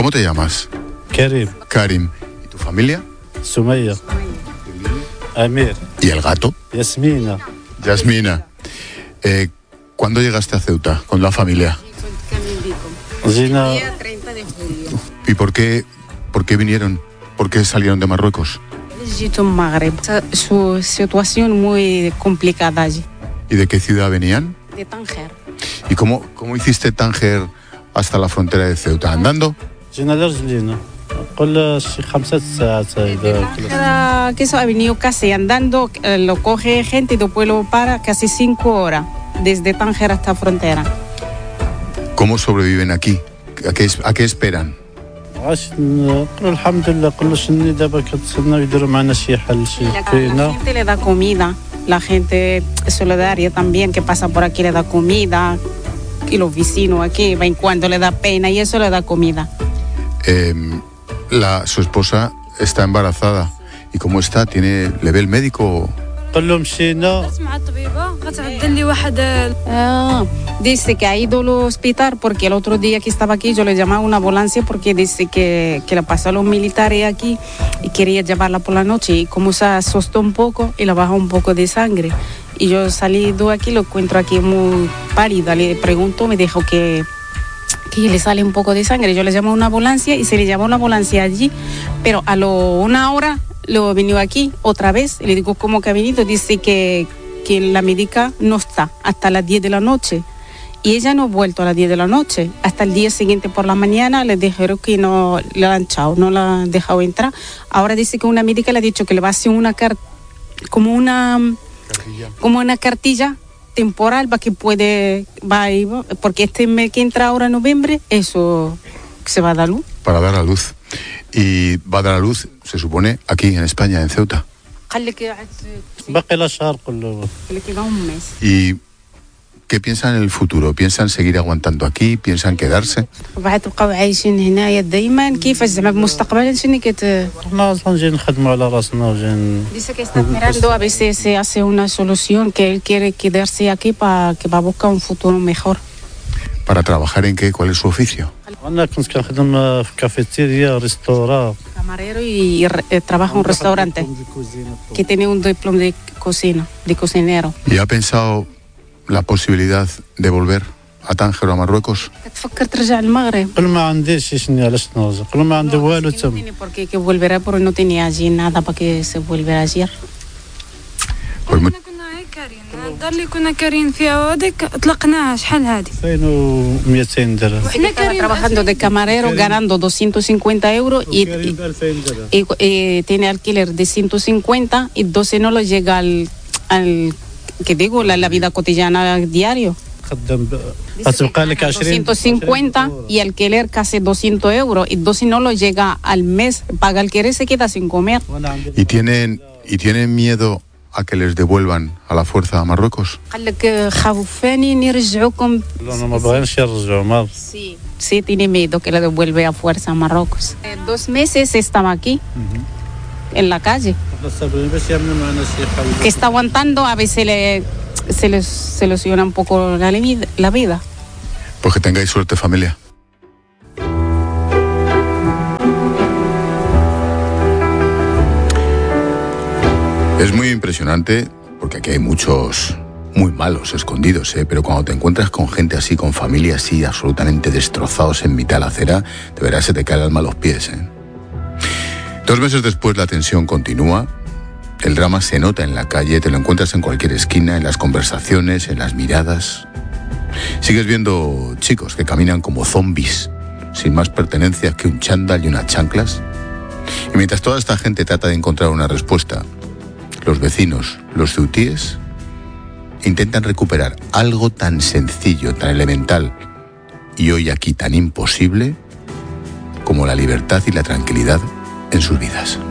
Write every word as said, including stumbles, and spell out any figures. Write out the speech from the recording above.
¿Cómo te llamas? Karim. Karim. ¿Y tu familia? Sumaya. Amir. ¿Y el gato? Yasmina. Yasmina. Eh, ¿Cuándo llegaste a Ceuta con la familia? Zina. treinta de julio. ¿Y por qué, por qué vinieron? ¿Por qué salieron de Marruecos? Legito Magreb. Su situación muy complicada allí. ¿Y de qué ciudad venían? De Tánger. ¿Y cómo, cómo hiciste Tánger hasta la frontera de Ceuta? ¿Andando? جينا لرجلينا قل شي خمسة ساعات هيدا Cada que eso ha venido casi andando, eh, lo coge gente y después lo para casi cinco horas desde Tánger hasta frontera. ¿Cómo sobreviven aquí? ¿A qué, a qué esperan? عاش نقول الحمد لله كل شيء دابا كتصلنا يديروا معنا شي حل شي La, la فينا gente le da comida, la gente solidaria también que pasa por aquí le da comida y los vecinos aquí, va en cuando le da pena y eso le da comida. Eh, la, su esposa está embarazada. ¿Y cómo está? ¿Tiene, ¿Le ve el médico? قل لهم مشينا Ah, dice que ha ido al hospital porque el otro día que estaba aquí yo le llamaba a una ambulancia porque dice que, que le pasó a los militares aquí y quería llevarla por la noche y como se asustó un poco y le bajó un poco de sangre y yo salí de aquí, lo encuentro aquí muy pálida, le pregunto, me dijo que que le sale un poco de sangre, yo le llamo a una ambulancia y se le llamó una ambulancia allí, pero a lo una hora lo venido aquí otra vez, le digo cómo que ha venido, dice que, que la médica no está hasta las diez de la noche y ella no ha vuelto a las diez de la noche, hasta el día siguiente por la mañana le dijeron que no le han echado, no la han dejado entrar, ahora dice que una médica le ha dicho que le va a hacer una carta, como una, como una cartilla temporal para que puede, va a ir, porque este mes que entra ahora en noviembre, eso se va a dar luz. Para dar a luz. Y va a dar a luz, se supone, aquí en España, en Ceuta. باقي لها شهر كله. Le queda un mes. ¿Y qué piensan en el futuro? ¿Piensan seguir aguantando aquí? ¿Piensan quedarse? بعد تبقاو عايشين هنايا دائما كيفاش زعما مستقبلا شنو كت حنا اصلا جايين نخدموا على راسنا وجايين dice que está mirando a ver si se hace una solución que él quiere quedarse aquí para que va a buscar un futuro mejor. ¿Para trabajar en qué? ¿Cuál es su oficio? انا كنت كنخدم في كافيتيريا ريستورا Camarero y eh, trabaja en un restaurante que tiene un diploma de cocina, de cocinero. ¿Y ha pensado la posibilidad de volver a Tánger o a Marruecos? تفكر ترجع المغرب. قل ما عنديش شنو علاش نرجع قل ما عندي والو No تم tiene por qué que volverá porque no tenía allí nada para que se volviera ayer. Pues muy- الدار اللي كنا كارين فيها هذيك طلقناها شحال هذه ألفين ومئتين درهم Estaba trabajando de camarero ganando doscientos cincuenta euros y, كريم ب ألفين درهم y, y tiene alquiler de ciento cincuenta y doce no lo llega al, al que digo, la, la vida cotidiana diario. خدام غتبقى لك عشرين doscientos cincuenta y alquiler casi doscientos euros y doce no lo llega al mes, paga alquiler se queda sin comer. وانا عندي ¿Y tienen, y tienen miedo a que les devuelvan a la fuerza a Marruecos? قال لك خوفاني نرجعوكم. انا ما باغينش يرجعوا ما Sí, sí, tiene miedo que le devuelve a fuerza a Marruecos. Eh, dos meses estaba aquí, en la calle, باش يعملوا معنا شي حل que está aguantando, a veces le, se les se ilusiona un poco la, li- la vida. Pues que tengáis suerte, familia. Es muy impresionante porque aquí hay muchos muy malos escondidos, ¿eh? Pero cuando te encuentras con gente así, con familia así, absolutamente destrozados en mitad de la acera, de verdad se te cae el alma a los pies, ¿eh? Dos meses después la tensión continúa, el drama se nota en la calle, te lo encuentras en cualquier esquina, en las conversaciones, en las miradas. Sigues viendo chicos que caminan como zombies, sin más pertenencias que un chándal y unas chanclas. Y mientras toda esta gente trata de encontrar una respuesta, los vecinos, los ceutíes, intentan recuperar algo tan sencillo, tan elemental y hoy aquí tan imposible como la libertad y la tranquilidad en sus vidas.